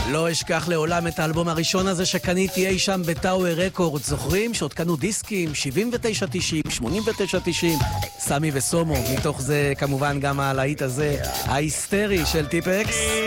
לא אשכח לעולם את האלבום הראשון הזה שקניתי אי שם בטאוור רקורד. זוכרים שעוד קנו דיסקים 79-90, 89-90, סמי וסומו. מתוך זה כמובן גם הלהיט הזה, ההיסטרי של טיפקס.